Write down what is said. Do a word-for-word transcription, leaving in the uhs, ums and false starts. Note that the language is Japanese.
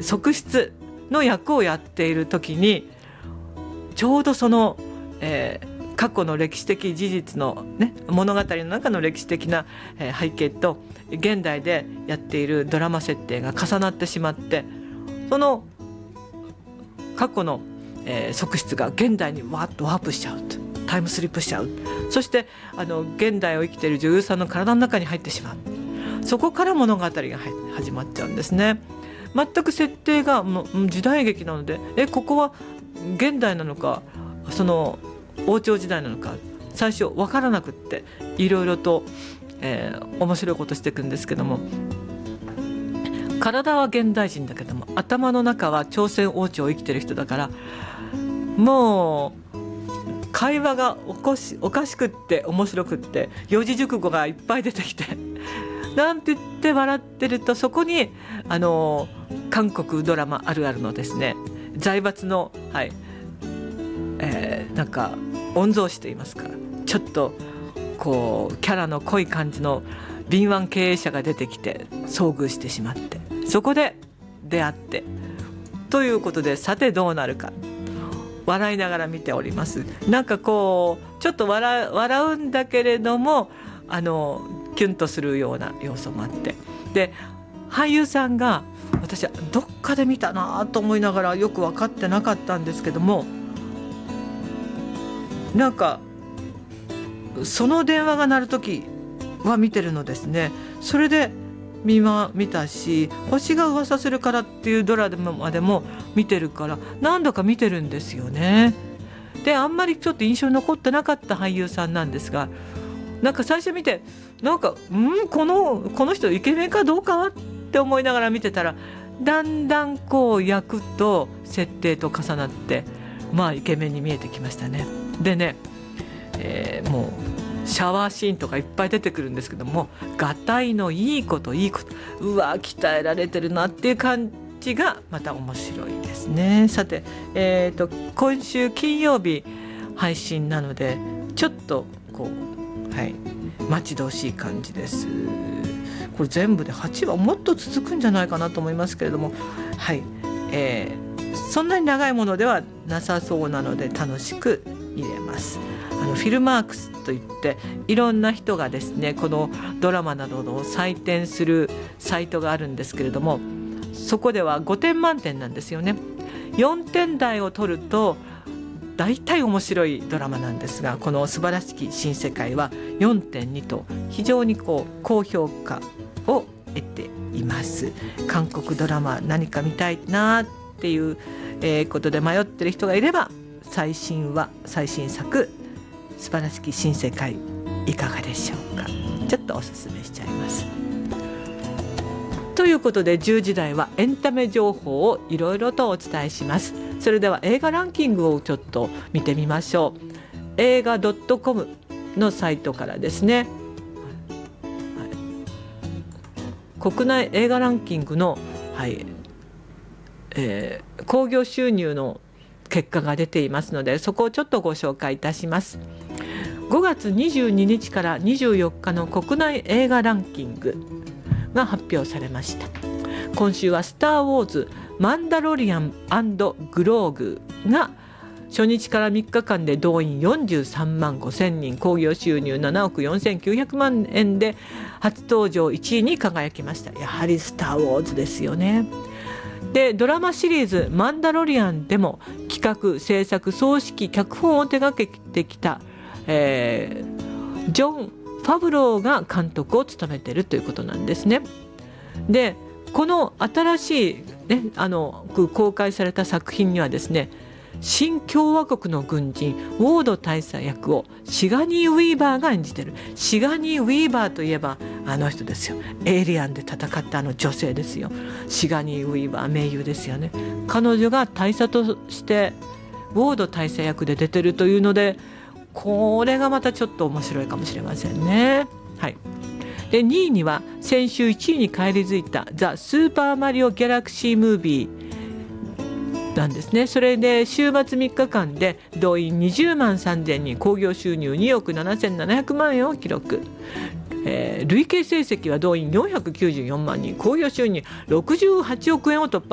側室の役をやっている時にちょうどその、えー、過去の歴史的事実の、ね、物語の中の歴史的な、えー、背景と現代でやっているドラマ設定が重なってしまって、その過去の、えー、側室が現代にワーッとワープしちゃうと、タイムスリップしちゃう。そしてあの現代を生きている女優さんの体の中に入ってしまう。そこから物語が始まっちゃうんですね。全く設定がもう時代劇なので、えここは現代なのかその王朝時代なのか最初分からなくって、いろいろと、えー、面白いことしていくんですけども、体は現代人だけども頭の中は朝鮮王朝を生きてる人だから、もう会話がおこしおかしくって面白くって四字熟語がいっぱい出てきてなんて言って笑ってると、そこにあの韓国ドラマあるあるのですね、財閥の、はいえー、なんか御曹司といいますか、ちょっとこうキャラの濃い感じの敏腕経営者が出てきて遭遇してしまって、そこで出会ってということで、さてどうなるか笑いながら見ております。なんかこうちょっと 笑, 笑うんだけれども、あのキュンとするような要素もあって、で俳優さんが私はどっかで見たなと思いながらよく分かってなかったんですけども、なんかその電話が鳴る時は見てるのですね。それで 見, ま見たし、星が噂するからっていうドラマでも見てるから何度か見てるんですよね。であんまりちょっと印象に残ってなかった俳優さんなんですが、なんか最初見てなんかんこのこの人イケメンかどうかって思いながら見てたら、だんだんこう役と設定と重なってまあイケメンに見えてきましたね。でね、えー、もうシャワーシーンとかいっぱい出てくるんですけども、がたいのいいこといいこと、うわ鍛えられてるなっていう感じがまた面白いですね。さて、えーと、今週金曜日配信なのでちょっとこう、はい、待ち遠しい感じです。これ全部ではちわもっと続くんじゃないかなと思いますけれども、はい、えー、そんなに長いものではなさそうなので楽しく入れます。あのフィルマークスといっていろんな人がですねこのドラマなどを採点するサイトがあるんですけれども、そこではごてん満点なんですよね。よんてん台を取ると大体面白いドラマなんですが、この素晴らしき新世界は よんてんに と非常にこう高評価を得ています。韓国ドラマ何か見たいなっていう、えー、ことで迷ってる人がいれば、最新話最新作素晴らしき新世界いかがでしょうか。ちょっとおすすめしちゃいます。ということでじゅうじ台はエンタメ情報をいろいろとお伝えします。それでは映画ランキングをちょっと見てみましょう。映画 .com のサイトからですね、はい、国内映画ランキングの、はいえー、興行収入の結果が出ていますので、そこをちょっとご紹介いたします。ごがつにじゅうににちからにじゅうよっかの国内映画ランキングが発表されました。今週はスター・ウォーズ、マンダロリアン&グローグが初日からみっかかんで動員よんじゅうさんまんごせんにん、興行収入ななおくよんせんきゅうひゃくまんえんで初登場いちいに輝きました。やはりスター・ウォーズですよね。でドラマシリーズマンダロリアンでも企画制作総指揮脚本を手掛けてきた、えー、ジョン・ファブローが監督を務めているということなんですね。でこの新しい、ね、あの公開された作品にはですね、新共和国の軍人ウォード大佐役をシガニー・ウィーバーが演じている。シガニー・ウィーバーといえばあの人ですよ。エイリアンで戦ったあの女性ですよ。シガニー・ウィーバー名優ですよね。彼女が大佐としてウォード大佐役で出てるというので、これがまたちょっと面白いかもしれませんね。はい。でにいには先週いちいに返り咲いたザ・スーパーマリオ・ギャラクシー・ムービーなんですね。それで週末みっかかんで動員にじゅうまんさんぜんにん、興行収入におくななせんななひゃくまんえんを記録、えー、累計成績は動員よんひゃくきゅうじゅうよんまんにん、興行収入ろくじゅうはちおくえんを突破。